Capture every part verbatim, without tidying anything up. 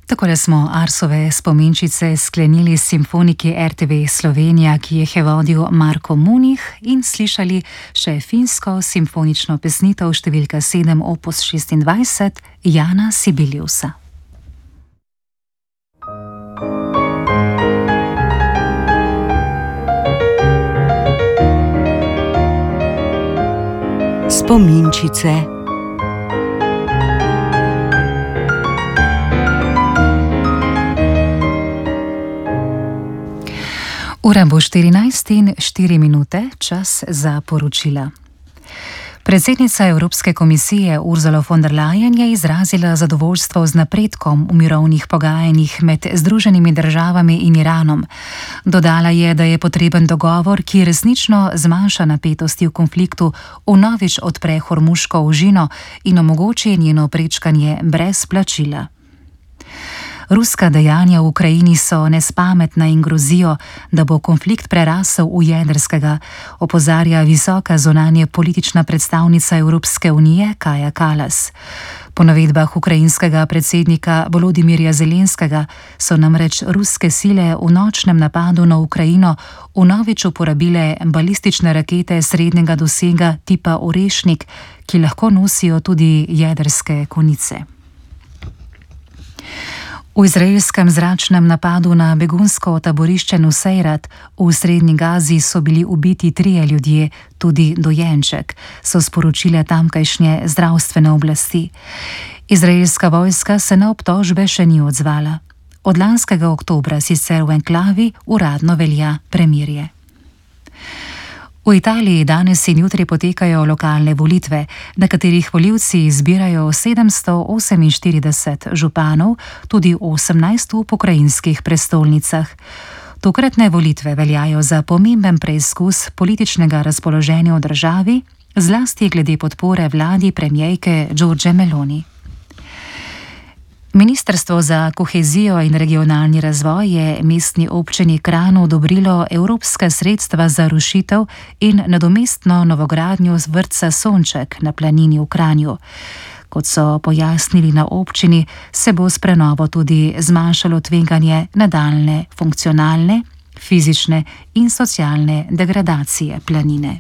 Takole smo Arsove spominčice sklenili s simfoniki R T V Slovenija, ki jih je vodil Marko Munih, in slišali še finsko simfonično pesnitev številka sedem opus šestindvajset Jana Sibeliusa. Spominčice. Ura bo štirinajst in štiri minute, čas za poročila. Predsednica Evropske komisije Ursula von der Leyen je izrazila zadovoljstvo z napredkom v mirovnih pogajanjih med Združenimi državami in Iranom. Dodala je, da je potreben dogovor, ki resnično zmanjša napetosti v konfliktu, vnovič odpre Hormuško ožino in omogoči njeno prečkanje brez plačila. Ruska dejanja v Ukrajini so nespametna in grozijo, da bo konflikt prerasel v jedrskega, opozarja visoka zunanje politična predstavnica Evropske unije Kaja Kallas. Po navedbah ukrajinskega predsednika Volodimirja Zelenskega so namreč ruske sile v nočnem napadu na Ukrajino vnovič uporabile balistične rakete srednjega dosega tipa Orešnik, ki lahko nosijo tudi jedrske konice. V izraelskem zračnem napadu na begunsko taborišče Nuseirat v srednji Gazi so bili ubiti trije ljudje, tudi dojenček, so sporočile tamkajšnje zdravstvene oblasti. Izraelska vojska se na obtožbe še ni odzvala. Od lanskega oktobra sicer v enklavi uradno velja premirje. V Italiji danes in jutri potekajo lokalne volitve, na katerih volivci izbirajo sedemsto oseminštirideset županov, tudi osemnajst v pokrajinskih prestolnicah. Tokratne volitve veljajo za pomemben preizkus političnega razpoloženja v državi, zlasti glede podpore vladi premierke Giorgie Meloni. Ministrstvo za kohezijo in regionalni razvoj je mestni občini Kranj odobrilo evropska sredstva za rušitev in nadomestno novogradnjo vrtca Sonček na planini v Kranju. Kot so pojasnili na občini, se bo s prenovo tudi zmanjšalo tveganje nadaljnje funkcionalne, fizične in socialne degradacije planine.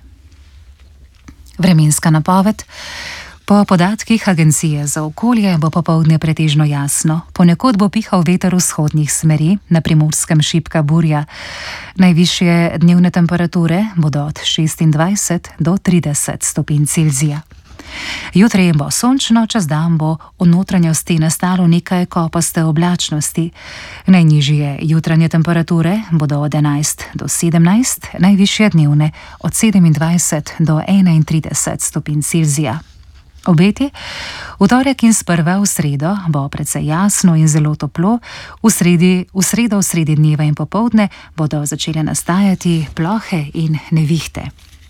Vremenska napoved. Po podatkih Agencije za okolje bo popoldne pretežno jasno, ponekod bo pihal veter vzhodnih smeri, na Primorskem šibka burja. Najvišje dnevne temperature bodo od šestindvajset do trideset stopinj Celzija. Jutri bo sončno, čez dan bo v notranjosti nastalo nekaj kopaste oblačnosti. Najnižje jutranje temperature bodo od enajst do sedemnajst, najvišje dnevne od sedemindvajset do enaintrideset stopinj Celzija. Obeti, v torek in sprva v sredo bo precej jasno in zelo toplo, v, sredi, v sredo v sredi dneva in popoldne bodo začele nastajati plohe in nevihte.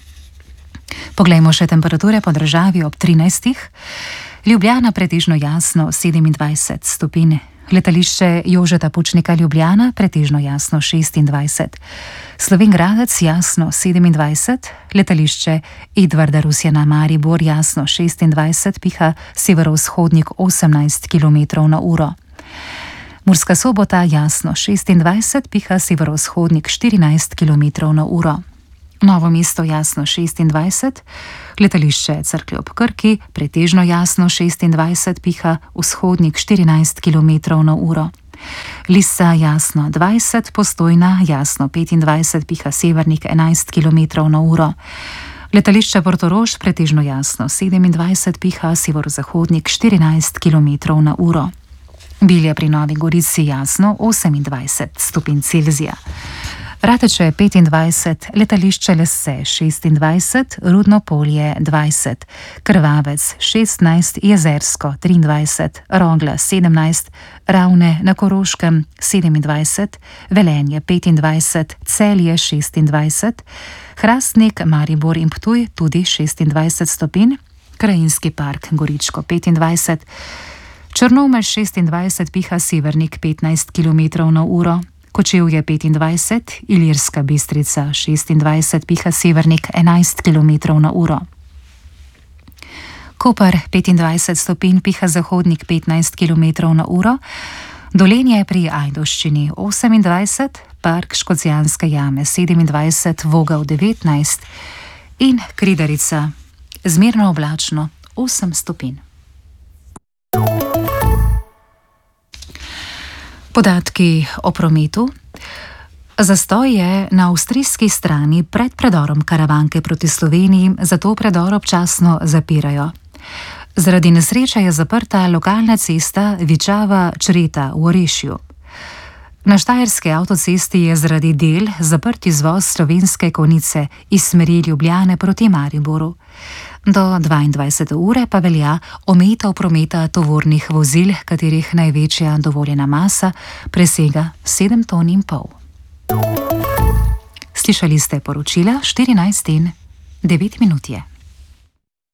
Poglejmo še temperature po državi ob trinajstih. Ljubljana pretežno jasno sedemindvajset stopinj. Letališče Jožeta Pučnika Ljubljana pretežno jasno šestindvajset. Slovenj Gradec jasno sedemindvajset, letališče Edvarda Rusjana Maribor jasno šestindvajset, piha severovzhodnik osemnajst kilometrov na uro. Murska Sobota jasno šestindvajset, piha severovzhodnik štirinajst kilometrov na uro. Novo mesto jasno šestindvajset, letališče Cerklje ob Krki pretežno jasno šestindvajset, piha vzhodnik štirinajst kilometrov na uro. Lisa jasno dvajset, Postojna jasno petindvajset, piha severnik enajst kilometrov na uro. Letališče Portorož pretežno jasno sedemindvajset, piha severozahodnik štirinajst kilometrov na uro. Bilje pri Novi Gorici jasno osemindvajset stopinj Celzija. Rateče petindvajset, letališče Lesse šestindvajset, Rudno Polje dvajset, Krvavec šestnajst, Jezersko triindvajset, Rogla sedemnajst, Ravne na Koroškem sedemindvajset, Velenje petindvajset, Celje šestindvajset, Hrastnik, Maribor in Ptuj tudi šestindvajset stopinj, Krajinski park Goričko petindvajset, Črnomelj šestindvajset, piha severnik petnajst kilometrov na uro, Kočevje petindvajset, Ilirska Bistrica šestindvajset, piha severnik enajst kilometrov na uro. Koper petindvajset stopinj, piha zahodnik petnajst kilometrov na uro, Dolenje pri Ajdovščini osemindvajset, Park Škocjanske jame sedemindvajset, Vogel devetnajst in Kridarica zmerno oblačno osem stopinj. Podatki o prometu. Zastoj je na avstrijski strani pred predorom Karavanke proti Sloveniji, zato predor občasno zapirajo. Zaradi nesreče je zaprta lokalna cesta Vičava-Čreta v Orešju. Na štajerski avtocesti je zaradi del zaprt izvoz Slovenske Konjice iz smeri Ljubljane proti Mariboru. Do dvaindvajsete ure pa velja omejitev prometa tovornih vozil, katerih največja dovoljena masa presega sedem ton in pol. Slišali ste poročila štirinajst in devet minut je.